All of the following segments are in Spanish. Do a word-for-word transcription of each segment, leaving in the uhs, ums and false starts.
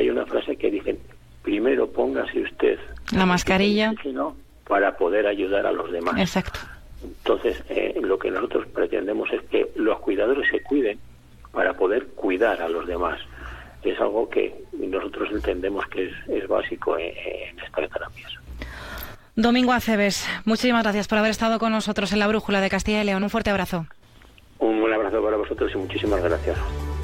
hay una frase que dicen: primero póngase usted la mascarilla para poder ayudar a los demás. Exacto. Entonces, eh, lo que nosotros pretendemos es que los cuidadores se cuiden para poder cuidar a los demás. Es algo que nosotros entendemos que es, es básico en, en estas terapias. Domingo Aceves, muchísimas gracias por haber estado con nosotros en la Brújula de Castilla y León. Un fuerte abrazo. Un buen abrazo para vosotros y muchísimas gracias.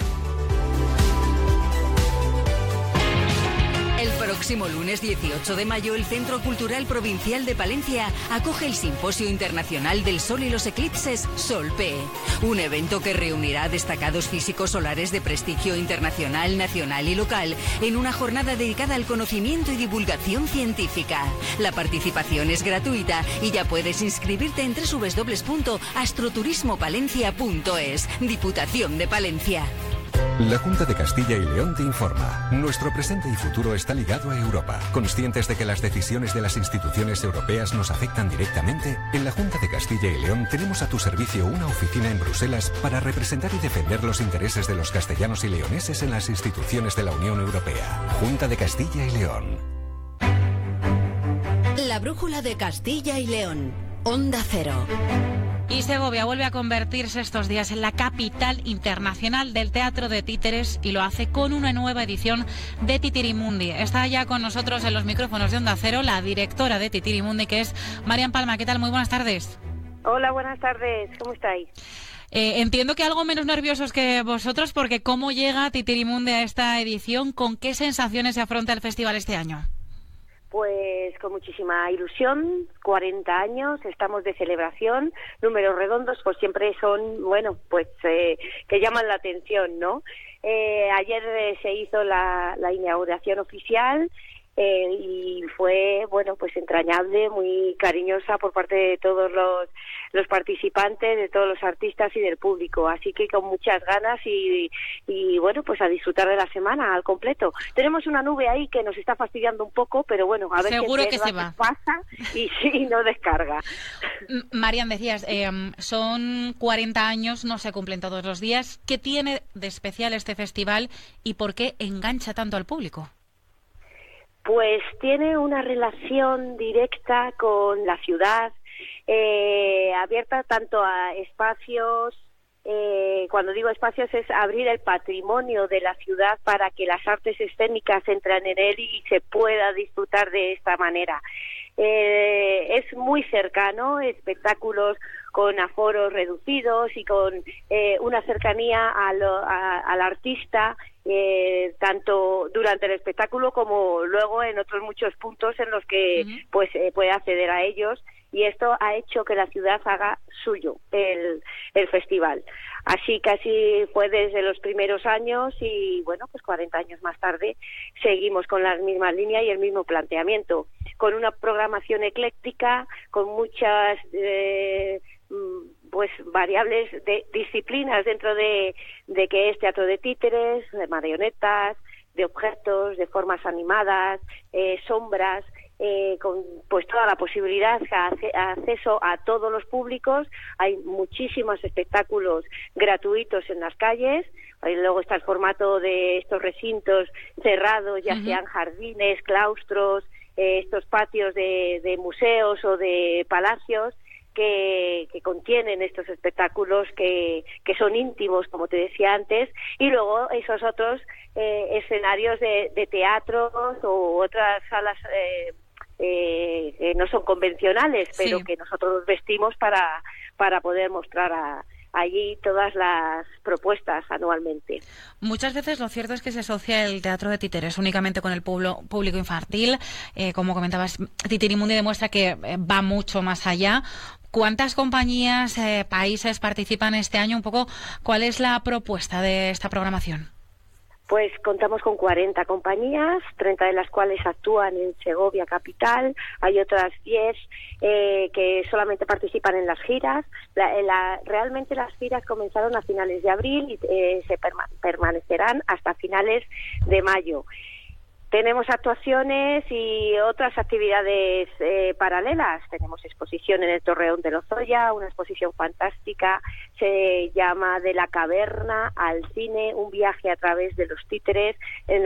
El próximo lunes dieciocho de mayo, el Centro Cultural Provincial de Palencia acoge el Simposio Internacional del Sol y los Eclipses SolPe, un evento que reunirá a destacados físicos solares de prestigio internacional, nacional y local en una jornada dedicada al conocimiento y divulgación científica. La participación es gratuita y ya puedes inscribirte en doble u doble u doble u punto astroturismopalencia punto es. Diputación de Palencia. La Junta de Castilla y León te informa. Nuestro presente y futuro está ligado a Europa. Conscientes de que las decisiones de las instituciones europeas nos afectan directamente, en la Junta de Castilla y León tenemos a tu servicio una oficina en Bruselas para representar y defender los intereses de los castellanos y leoneses en las instituciones de la Unión Europea. Junta de Castilla y León. La Brújula de Castilla y León. Onda Cero. Y Segovia vuelve a convertirse estos días en la capital internacional del teatro de títeres y lo hace con una nueva edición de Titirimundi. Está ya con nosotros en los micrófonos de Onda Cero la directora de Titirimundi, que es Marian Palma. ¿Qué tal? Muy buenas tardes. Hola, buenas tardes. ¿Cómo estáis? Eh, entiendo que algo menos nerviosos que vosotros, porque ¿cómo llega Titirimundi a esta edición? ¿Con qué sensaciones se afronta el festival este año? Pues con muchísima ilusión, cuarenta años, estamos de celebración, números redondos pues siempre son, bueno, pues eh, que llaman la atención, ¿no? Eh, ayer eh, se hizo la, la inauguración oficial eh, y fue, bueno, pues entrañable, muy cariñosa por parte de todos los, los participantes, de todos los artistas y del público, así que con muchas ganas y, y bueno, pues a disfrutar de la semana al completo. Tenemos una nube ahí que nos está fastidiando un poco, pero bueno, a ver seguro qué que se va. Pasa y sí, no descarga. Marian, decías, eh, son cuarenta años, no se cumplen todos los días. ¿Qué tiene de especial este festival y por qué engancha tanto al público? Pues tiene una relación directa con la ciudad, eh, abierta tanto a espacios, eh, cuando digo espacios es abrir el patrimonio de la ciudad para que las artes escénicas entren en él y se pueda disfrutar de esta manera. Eh, es muy cercano, espectáculos con aforos reducidos y con eh, una cercanía a lo, a, al artista, eh, tanto durante el espectáculo como luego en otros muchos puntos en los que uh-huh. pues eh, puede acceder a ellos, y esto ha hecho que la ciudad haga suyo el, el festival. Así casi fue desde los primeros años y bueno, pues cuarenta años más tarde seguimos con la misma línea y el mismo planteamiento, con una programación ecléctica, con muchas eh, pues variables de disciplinas dentro de, de que es teatro de títeres, de marionetas, de objetos, de formas animadas, eh, sombras, eh, con pues toda la posibilidad de acceso a todos los públicos. Hay muchísimos espectáculos gratuitos en las calles. Ahí luego está el formato de estos recintos cerrados, ya uh-huh. sean jardines, claustros, eh, estos patios de, de museos o de palacios, Que, que contienen estos espectáculos que, que son íntimos, como te decía antes, y luego esos otros eh, escenarios de, de teatros o otras salas eh, eh, que no son convencionales, pero sí. que nosotros vestimos para, para poder mostrar a allí todas las propuestas anualmente. Muchas veces lo cierto es que se asocia el teatro de títeres únicamente con el pueblo, público infantil. Eh, como comentabas, Titirimundi demuestra que va mucho más allá. ¿Cuántas compañías, eh, países participan este año? Un poco, ¿cuál es la propuesta de esta programación? Pues contamos con cuarenta compañías, treinta de las cuales actúan en Segovia capital. Hay otras diez eh, que solamente participan en las giras. La, la, realmente las giras comenzaron a finales de abril y eh, se perma- permanecerán hasta finales de mayo. Tenemos actuaciones y otras actividades eh, paralelas. Tenemos exposición en el Torreón de Lozoya, una exposición fantástica, se llama De la caverna al cine, un viaje a través de los títeres, en